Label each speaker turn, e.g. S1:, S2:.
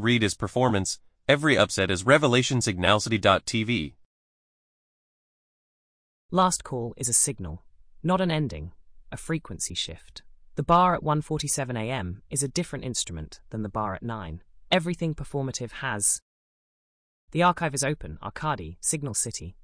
S1: Reed is performance, every upset is revelation. Signalcity.tv.
S2: Last call is a signal, not an ending, a frequency shift. The bar at 1:47 a.m. is a different instrument than the bar at 9. Everything performative has. The archive is open, Arcadi, Signal City.